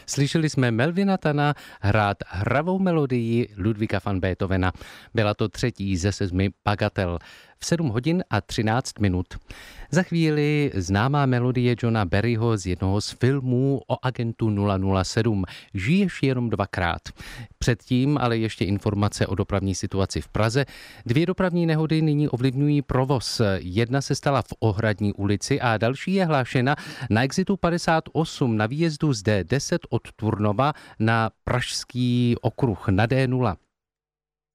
Slyšeli jsme Melvina Tana hrát hravou melodii Ludwiga van Beethovena. Byla to třetí ze 7 bagatel v 7 hodin a 13 minut. Za chvíli známá melodie Johna Barryho z jednoho z filmů o agentu 007. Žiješ jenom dvakrát. Předtím ale ještě informace o dopravní situaci v Praze. 2 dopravní nehody nyní ovlivňují provoz. Jedna se stala v Ohradní ulici a další je hlášena na exitu 58 na výjezdu z D10 od Turnova na Pražský okruh na D0.